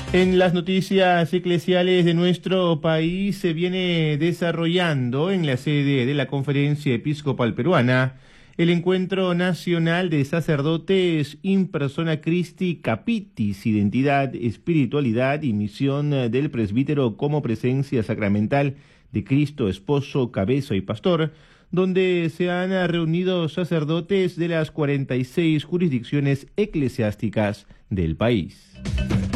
En las noticias eclesiales de nuestro país se viene desarrollando en la sede de la Conferencia Episcopal Peruana el Encuentro Nacional de Sacerdotes In Persona Christi Capitis, Identidad, Espiritualidad y Misión del Presbítero como Presencia Sacramental de Cristo, Esposo, Cabeza y Pastor, donde se han reunido sacerdotes de las 46 jurisdicciones eclesiásticas del país.